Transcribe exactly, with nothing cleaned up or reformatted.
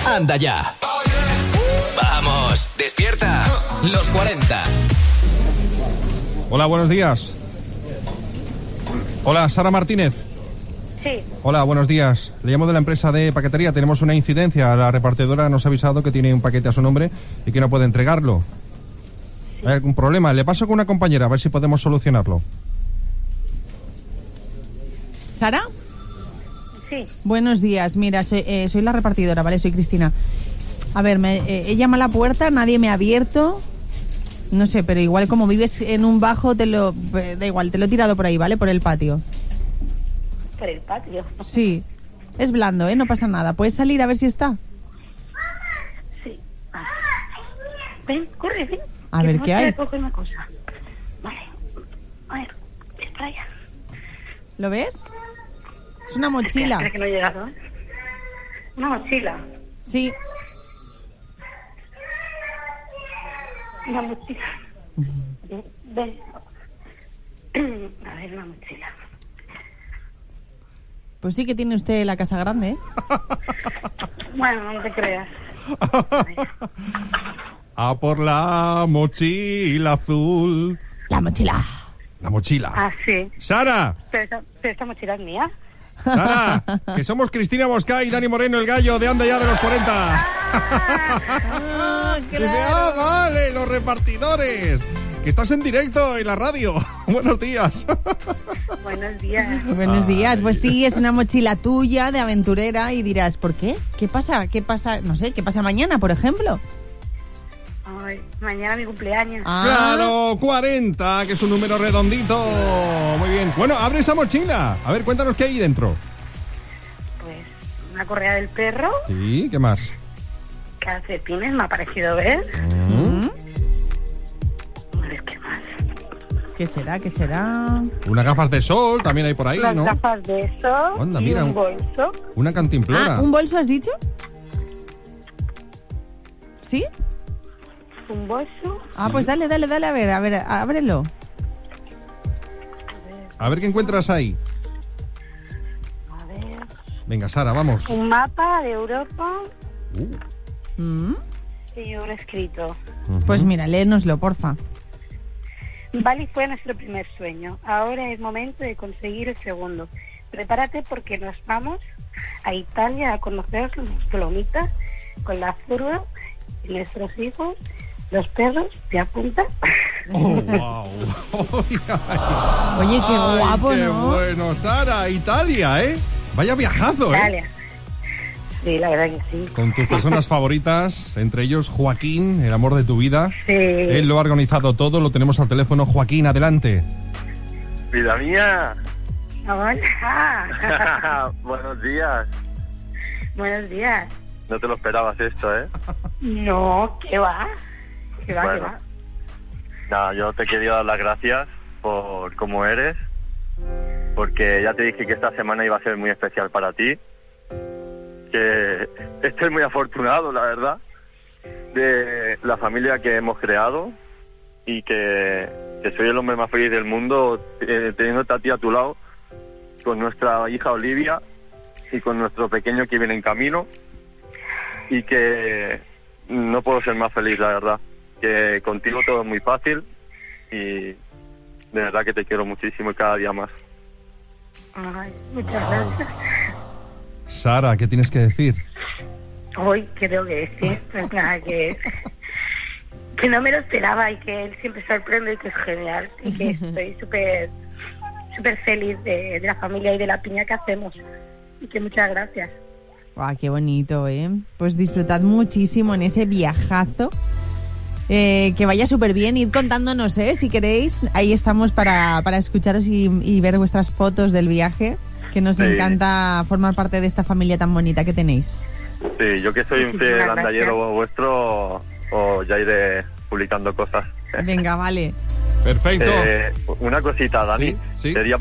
anda ya. Vamos, despierta. Los cuarenta. Hola, buenos días. Hola, Sara Martínez. Sí. Hola, buenos días. Le llamo de la empresa de paquetería. Tenemos una incidencia. La repartidora nos ha avisado que tiene un paquete a su nombre y que no puede entregarlo. Sí. ¿Hay algún problema? Le paso con una compañera a ver si podemos solucionarlo. ¿Sara? Sí. Buenos días. Mira, soy, eh, soy la repartidora, ¿vale? Soy Cristina. A ver, me, eh, he llamado a la puerta, nadie me ha abierto. No sé, pero igual como vives en un bajo, te lo eh, da igual, te lo he tirado por ahí, ¿vale? Por el patio. ¿Por el patio? Sí. Es blando, ¿eh? No pasa nada. ¿Puedes salir a ver si está? Sí. Ah. Ven, corre, ven. A ver, ¿qué hay? Coger una cosa. Vale. A ver, es para allá. ¿Lo ves? Es una mochila. Espera, que no he llegado, ¿eh? Una mochila. Sí. Una mochila. Ven. A ver, una mochila. Pues sí que tiene usted la casa grande, ¿eh? Bueno, no te creas. A por la mochila azul. La mochila. La mochila. Ah, sí. ¡Sara! Pero esta, pero esta mochila es mía. ¡Sara! Que somos Cristina Mosca y Dani Moreno, el gallo de Anda Ya de los cuarenta. Ah, Dice, ah, vale, los repartidores. Que estás en directo en la radio. Buenos días. Buenos días. Buenos días. Ay. Pues sí, es una mochila tuya de aventurera y dirás, ¿por qué? ¿Qué pasa? ¿Qué pasa? No sé, ¿qué pasa mañana, por ejemplo? Ay, mañana mi cumpleaños. Ah, Claro, cuarenta, que es un número redondito. Muy bien. Bueno, abre esa mochila. A ver, cuéntanos qué hay dentro. Pues una correa del perro, Sí, ¿qué más? calcetines, me ha parecido ver. ¿Mm? A ver, ¿qué más? ¿Qué será? ¿Qué será? Unas gafas de sol también hay por ahí, Unas ¿no? gafas de sol Anda, y mira, un un- bolso. Una cantimplora. Ah, ¿un bolso has dicho? ¿Sí? Un bolso. Ah, pues dale, dale, dale, a ver, a ver, ábrelo. A ver qué encuentras ahí. A ver. Venga, Sara, vamos. Un mapa de Europa Uh, ¿Mm? y un escrito. ujú. Pues mira, léenoslo, porfa. Bali fue nuestro primer sueño. Ahora es momento de conseguir el segundo. Prepárate porque nos vamos a Italia a conocer los Dolomitas con la furgo y nuestros hijos, los perros. ¿Te apuntas? Oh, wow. Oye, qué Ay, guapo, qué ¿no? bueno, Sara, Italia, ¿eh? Vaya viajazo, ¿eh? Italia. Sí, la verdad que sí. Con tus personas favoritas, entre ellos Joaquín, el amor de tu vida. Sí. Él lo ha organizado todo, lo tenemos al teléfono. Joaquín, adelante. Vida mía. Hola. Buenos días. Buenos días. No te lo esperabas esto, ¿eh? No, ¿qué va? ¿Qué va, Bueno. qué va? Nada, yo te quería dar las gracias por cómo eres, porque ya te dije que esta semana iba a ser muy especial para ti, que estoy muy afortunado, la verdad, de la familia que hemos creado y que, que soy el hombre más feliz del mundo eh, teniéndote a ti a tu lado, con nuestra hija Olivia y con nuestro pequeño que viene en camino, y que no puedo ser más feliz, la verdad, que contigo todo es muy fácil y de verdad que te quiero muchísimo y cada día más. Ay, muchas gracias. Sara, ¿qué tienes que decir? Hoy, ¿qué tengo que decir? Pues nada, que, que no me lo esperaba y que él siempre sorprende y que es genial. Y que estoy súper súper feliz de, de la familia y de la piña que hacemos. Y que muchas gracias. Guau, qué bonito, ¿eh? Pues disfrutad muchísimo en ese viajazo. Eh, que vaya súper bien. Id contándonos, ¿eh? Si queréis. Ahí estamos para, para escucharos y, y ver vuestras fotos del viaje. Que nos Sí. encanta formar parte de esta familia tan bonita que tenéis. Sí, yo que soy un fiel Muchísimas andallero vuestro, o ya iré publicando cosas. Venga, vale. Perfecto. Eh, una cosita, Dani. Sí, sí. Sería